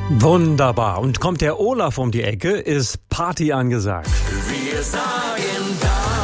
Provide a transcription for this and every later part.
Wunderbar. Und kommt der Olaf um die Ecke, ist Party angesagt. Wir sagen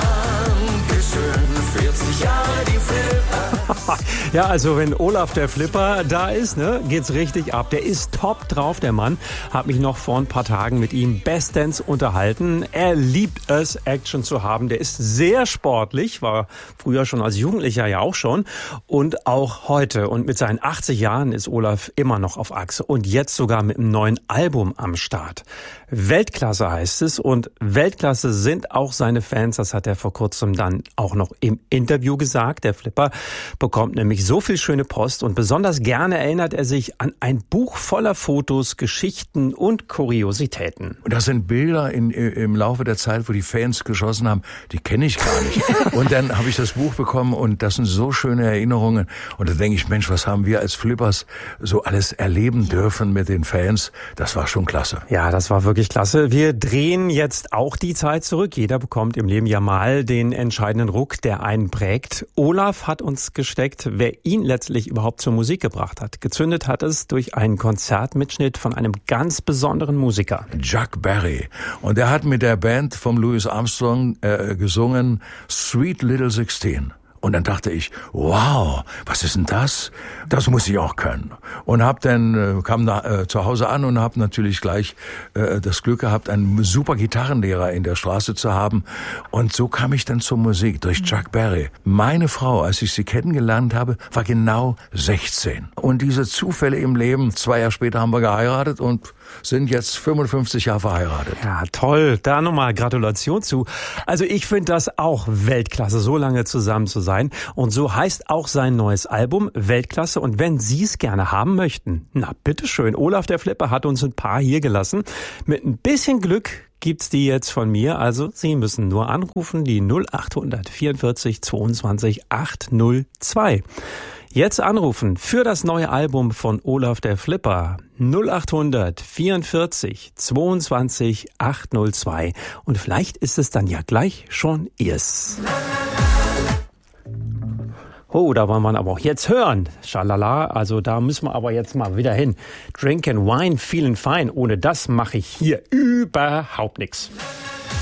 Dankeschön, 40 Jahre die Flipper. Ja, also wenn Olaf der Flipper da ist, ne, geht's richtig ab. Der ist top drauf, der Mann. Hab mich noch vor ein paar Tagen mit ihm bestens unterhalten. Er liebt es, Action zu haben. Der ist sehr sportlich, war früher schon als Jugendlicher ja auch schon und auch heute. Und mit seinen 80 Jahren ist Olaf immer noch auf Achse und jetzt sogar mit einem neuen Album am Start. Weltklasse heißt es und Weltklasse sind auch seine Fans. Das hat er vor kurzem dann auch noch im Interview gesagt. Der Flipper bekommt nämlich so viel schöne Post und besonders gerne erinnert er sich an ein Buch voller Fotos, Geschichten und Kuriositäten. Und das sind Bilder im Laufe der Zeit, wo die Fans geschossen haben, die kenne ich gar nicht. Und dann habe ich das Buch bekommen und das sind so schöne Erinnerungen. Und da denke ich, Mensch, was haben wir als Flippers so alles erleben dürfen mit den Fans? Das war schon klasse. Ja, das war wirklich klasse. Wir drehen jetzt auch die Zeit zurück. Jeder bekommt im Leben ja mal den entscheidenden Ruck, der einen prägt. Olaf hat uns gesteckt, wer ihn letztlich überhaupt zur Musik gebracht hat. Gezündet hat es durch einen Konzertmitschnitt von einem ganz besonderen Musiker. Chuck Berry. Und er hat mit der Band vom Louis Armstrong gesungen Sweet Little 16. Und dann dachte ich, wow, was ist denn das? Das muss ich auch können. Und kam zu Hause an und habe natürlich gleich das Glück gehabt, einen super Gitarrenlehrer in der Straße zu haben. Und so kam ich dann zur Musik durch Chuck Berry. Meine Frau, als ich sie kennengelernt habe, war genau 16. Und diese Zufälle im Leben, 2 Jahre später haben wir geheiratet und sind jetzt 55 Jahre verheiratet. Ja, toll. Da nochmal Gratulation zu. Also ich finde das auch Weltklasse, so lange zusammen zu sein. Und so heißt auch sein neues Album Weltklasse. Und wenn Sie es gerne haben möchten, na bitteschön. Olaf der Flipper hat uns ein paar hier gelassen. Mit ein bisschen Glück gibt's die jetzt von mir. Also Sie müssen nur anrufen, die 0800 44 22 802. Jetzt anrufen für das neue Album von Olaf der Flipper 0800 44 22 802 und vielleicht ist es dann ja gleich schon Ihrs. Oh, da wollen wir aber auch jetzt hören. Schalala, also da müssen wir aber jetzt mal wieder hin. Drink and Wine, feeling fine. Ohne das mache ich hier überhaupt nichts.